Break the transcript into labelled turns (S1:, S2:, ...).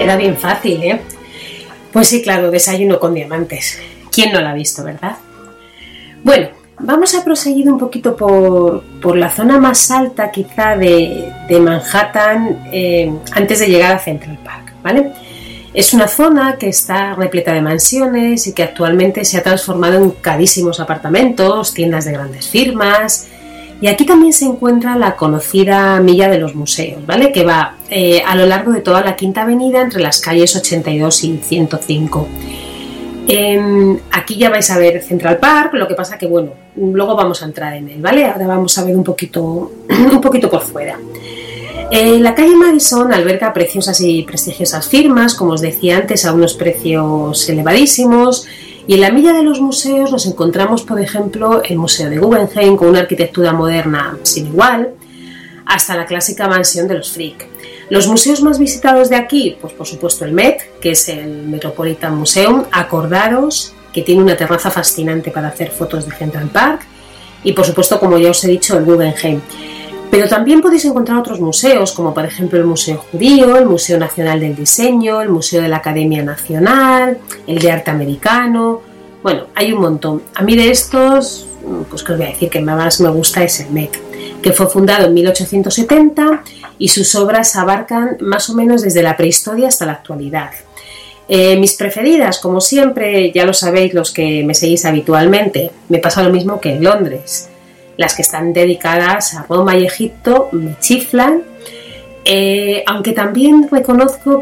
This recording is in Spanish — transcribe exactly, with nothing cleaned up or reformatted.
S1: Era bien fácil, ¿eh? Pues sí, claro, desayuno con diamantes. ¿Quién no lo ha visto, verdad? Bueno, vamos a proseguir un poquito por, por la zona más alta quizá de, de Manhattan eh, antes de llegar a Central Park, ¿vale? Es una zona que está repleta de mansiones y que actualmente se ha transformado en carísimos apartamentos, tiendas de grandes firmas. Y aquí también se encuentra la conocida Milla de los Museos, ¿vale? Que va eh, a lo largo de toda la Quinta Avenida entre las calles ochenta y dos y ciento cinco. Eh, aquí ya vais a ver Central Park, lo que pasa que, bueno, luego vamos a entrar en él, ¿vale? Ahora vamos a ver un poquito, un poquito por fuera. Eh, la calle Madison alberga preciosas y prestigiosas firmas, como os decía antes, a unos precios elevadísimos. Y en la Milla de los Museos nos encontramos, por ejemplo, el Museo de Guggenheim con una arquitectura moderna sin igual, hasta la clásica mansión de los Frick. Los museos más visitados de aquí, pues por supuesto el Met, que es el Metropolitan Museum. Acordaros que tiene una terraza fascinante para hacer fotos de Central Park. Y por supuesto, como ya os he dicho, el Guggenheim. Pero también podéis encontrar otros museos, como por ejemplo el Museo Judío, el Museo Nacional del Diseño, el Museo de la Academia Nacional, el de Arte Americano. Bueno, hay un montón. A mí de estos, pues que os voy a decir que más me gusta es el Met, que fue fundado en mil ochocientos setenta y sus obras abarcan más o menos desde la prehistoria hasta la actualidad. Eh, mis preferidas, como siempre, ya lo sabéis los que me seguís habitualmente, me pasa lo mismo que en Londres. Las que están dedicadas a Roma y Egipto me chiflan, eh, aunque también reconozco